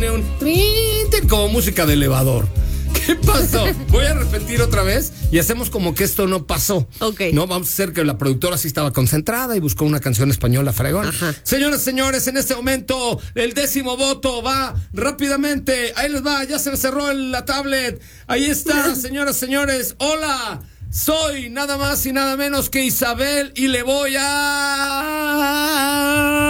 como música de elevador. ¿Qué pasó? Voy a repetir otra vez y hacemos como que esto no pasó. Ok. No, vamos a hacer que la productora sí estaba concentrada y buscó una canción española fregón. Ajá. Señoras, señores, en este momento el 10º voto va rápidamente. Ahí les va, ya se me cerró la tablet. Ahí está, señoras, señores. Hola, soy nada más y nada menos que Isabel y le voy a...